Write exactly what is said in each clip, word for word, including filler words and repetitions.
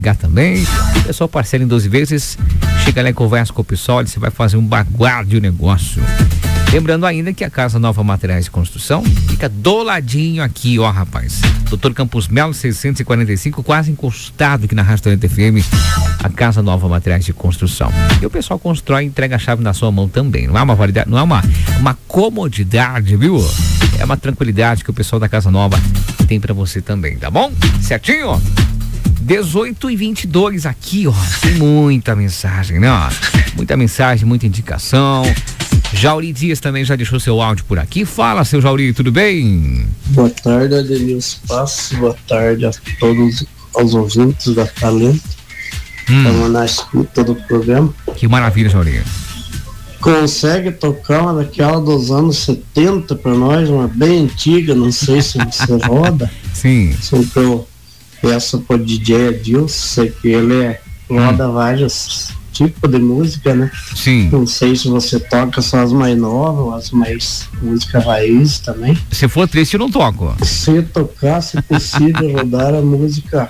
também, é só parcela em doze vezes, chega lá e conversa com o pessoal, você vai fazer um baguá de negócio. Lembrando ainda que a Casa Nova Materiais de Construção fica do ladinho aqui, ó, rapaz. doutor Campos Melo, seiscentos e quarenta e cinco, quase encostado aqui na Restaurante F M, a Casa Nova Materiais de Construção. E o pessoal constrói e entrega a chave na sua mão também. Não é uma validade, não é uma, uma comodidade, viu? É uma tranquilidade que o pessoal da Casa Nova tem pra você também, tá bom? Certinho? dezoito e vinte e dois aqui, ó. Tem muita mensagem, né? Muita mensagem, muita indicação. Jauri Dias também já deixou seu áudio por aqui. Fala, seu Jauri, tudo bem? Boa tarde, Adenilson Passos. Boa tarde a todos os ouvintes da Talento. Hum. Estamos na escuta do programa. Que maravilha, Jauri. Consegue tocar uma daquela dos anos setenta pra nós, uma bem antiga, não sei se você roda. Sim. Sempre eu peço pro D J Adilson, sei que ele é, roda hum. vários tipos de música, né? Sim. Não sei se você toca só as mais novas, as mais música raiz também. Se for triste, eu não toco. Se tocar, se possível, rodar a música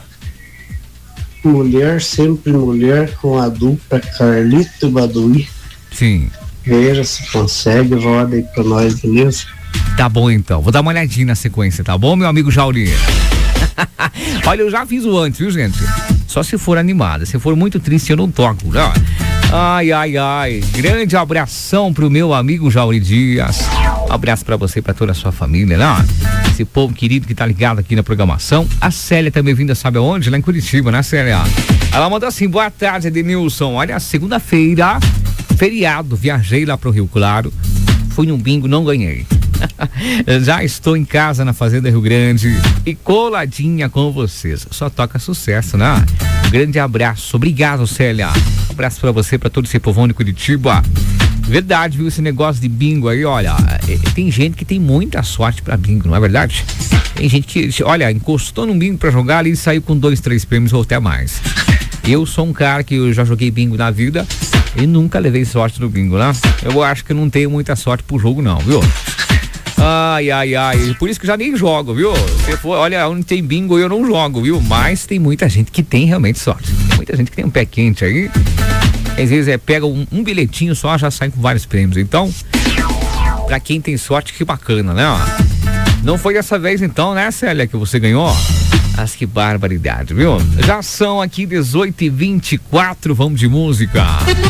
Mulher Sempre Mulher com a dupla Carlito e Baduí. Sim. Veja se consegue, roda aí pra nós, beleza? Tá bom então, vou dar uma olhadinha na sequência, tá bom, meu amigo Jauri? Olha, eu já fiz o antes, viu, gente? Só se for animada, se for muito triste eu não toco, né? Ai, ai, ai, grande abração pro meu amigo Jauri Dias. Um abraço pra você e pra toda a sua família, né? Esse povo querido que tá ligado aqui na programação. A Célia também vinda, sabe aonde? Lá em Curitiba, né, Célia? Ela mandou assim, boa tarde, Edenilson. Olha, segunda-feira, feriado, viajei lá pro Rio Claro, fui num bingo, não ganhei. Já estou em casa na Fazenda Rio Grande e coladinha com vocês. Só toca sucesso, né? Um grande abraço. Obrigado, Célia. Um abraço pra você, pra todo esse povão de Curitiba. Verdade, viu? Esse negócio de bingo aí, olha, tem gente que tem muita sorte pra bingo, não é verdade? Tem gente que, olha, encostou num bingo pra jogar ali e saiu com dois, três prêmios ou até mais. Eu sou um cara que eu já joguei bingo na vida e nunca levei sorte no bingo, né? Eu acho que não tenho muita sorte pro jogo não, viu? Ai, ai, ai, por isso que eu já nem jogo, viu? Se for, olha, onde tem bingo eu não jogo, viu? Mas tem muita gente que tem realmente sorte. Tem muita gente que tem um pé quente aí. Às vezes é, pega um, um bilhetinho só, já sai com vários prêmios. Então, pra quem tem sorte, que bacana, né? Não foi dessa vez então, né, Célia, que você ganhou? Mas que barbaridade, viu? Já são aqui dezoito e vinte e quatro, vamos de música.